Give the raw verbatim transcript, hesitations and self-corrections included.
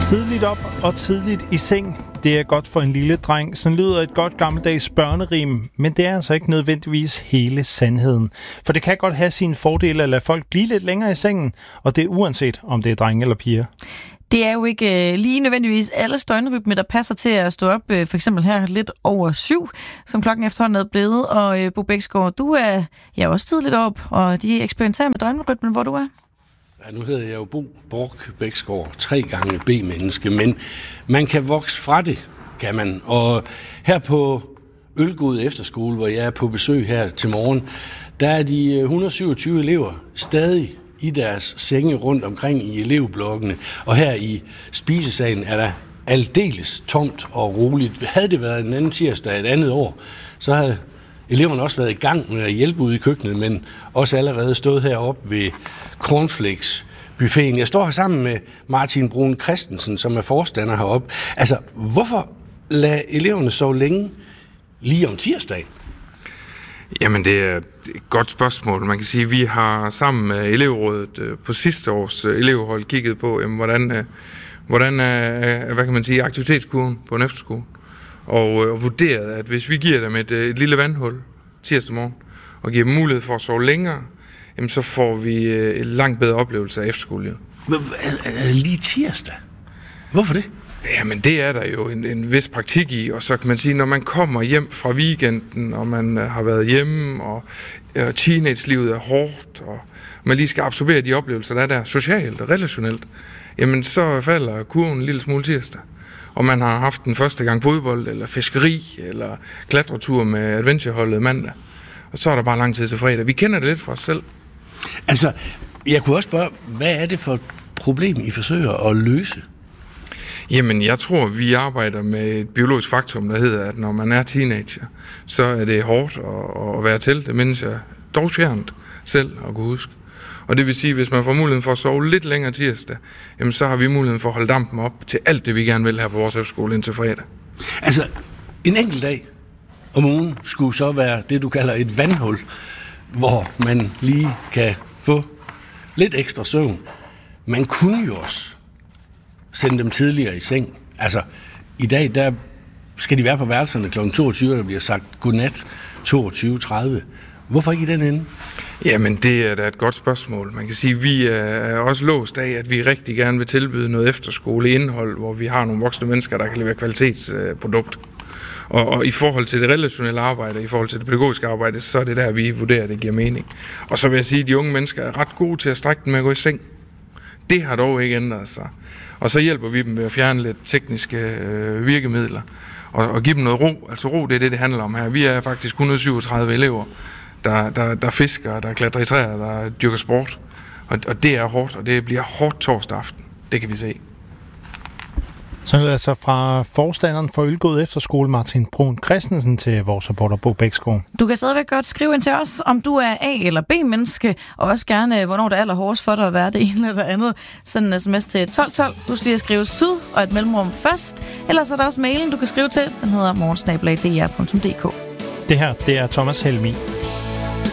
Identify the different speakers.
Speaker 1: Tidligt op og tidligt i seng. Det er godt for en lille dreng. Sådan lyder et godt gammeldags børnerim, men det er altså ikke nødvendigvis hele sandheden. For det kan godt have sine fordele at lade folk blive lidt længere i sengen, og det er uanset om det er drenge eller piger.
Speaker 2: Det er jo ikke øh, lige nødvendigvis alle døgnrytmer, der passer til at stå op, øh, for eksempel her lidt over syv, som klokken efterhånden er blevet. Og øh, Bo Bæksgaard, du er ja, også tidligt op, og de eksperimenterer med døgnrytmen, hvor du er.
Speaker 3: Ja, nu hedder jeg jo Bo Bork Bæksgaard, tre gange B-menneske, men man kan vokse fra det, kan man. Og her på Ølgod Efterskole, hvor jeg er på besøg her til morgen, der er de et hundrede og syvogtyve elever stadig i deres senge rundt omkring i elevblokkene. Og her i spisesalen er der aldeles tomt og roligt. Havde det været en anden tirsdag et andet år, så havde eleverne også været i gang med at hjælpe ude i køkkenet, men også allerede stået heroppe ved cornflakes-buffeten. Jeg står her sammen med Martin Brun Christensen, som er forstander heroppe. Altså, hvorfor lader eleverne sove længe lige om tirsdagen?
Speaker 4: Jamen, det er et godt spørgsmål. Man kan sige, at vi har sammen med elevrådet på sidste års elevhold kigget på, jamen, hvordan, hvordan er, hvad kan man sige, aktivitetskurven på en efterskole. Og, og vurderet, at hvis vi giver dem et, et lille vandhul tirsdag morgen, og giver dem mulighed for at sove længere, jamen, så får vi en langt bedre oplevelse af efterskole.
Speaker 3: Lige tirsdag? Hvorfor det?
Speaker 4: Jamen, det er der jo en, en vis praktik i, og så kan man sige, når man kommer hjem fra weekenden, og man har været hjemme, og, og teenage-livet er hårdt, og man lige skal absorbere de oplevelser, der er der socialt og relationelt, jamen, så falder kurven en lille smule tirsdag. Og man har haft den første gang fodbold, eller fiskeri, eller klatretur med adventureholdet mandag. Og så er der bare lang tid til fredag. Vi kender det lidt fra os selv.
Speaker 3: Altså, jeg kunne også spørge, hvad er det for et problem, I forsøger at løse?
Speaker 4: Jamen, jeg tror, vi arbejder med et biologisk faktum, der hedder, at når man er teenager, så er det hårdt at, at være til. Det mindes jeg dog fjernt selv at kunne huske. Og det vil sige, at hvis man får muligheden for at sove lidt længere tirsdag, jamen så har vi muligheden for at holde dampen op til alt det, vi gerne vil her på vores efterskole indtil fredag.
Speaker 3: Altså, en enkelt dag om ugen skulle så være det, du kalder et vandhul, hvor man lige kan få lidt ekstra søvn. Man kunne jo også sende dem tidligere i seng. Altså, i dag, der skal de være på værelserne klokken toogtyve, og der bliver sagt godnat toogtyve tredive. Hvorfor ikke i den ende?
Speaker 4: Jamen, det er da et godt spørgsmål. Man kan sige, at vi er også låst af, at vi rigtig gerne vil tilbyde noget efterskoleindhold, hvor vi har nogle voksne mennesker, der kan levere kvalitetsprodukt. Og, og i forhold til det relationelle arbejde, i forhold til det pædagogiske arbejde, så er det der, vi vurderer, at det giver mening. Og så vil jeg sige, at de unge mennesker er ret gode til at strække dem med at gå i seng. Det har dog ikke ændret sig. Og så hjælper vi dem ved at fjerne lidt tekniske øh, virkemidler og, og give dem noget ro. Altså ro, det er det, det handler om her. Vi er faktisk et hundrede og syvogtredive elever, der, der, der fisker, der klatrer i træer, der dyrker sport. Og, og det er hårdt, og det bliver hårdt torsdag aften. Det kan vi se.
Speaker 1: Så er det altså fra forstanderen for Ølgod Efterskole, Martin Brun Christensen, til vores reporter Bo Bæksgaard.
Speaker 2: Du kan stadigvæk godt skrive ind til os, om du er A- eller B-menneske, og også gerne, hvornår det er allerhårdest for dig at være det ene eller det andet. Send en sms til tolv tolv. Du skal lige skrive syd og et mellemrum først. Ellers så er der også mailen, du kan skrive til. Den hedder morgen snabel-a d r punktum d k.
Speaker 1: Det her, det er Thomas Helmi.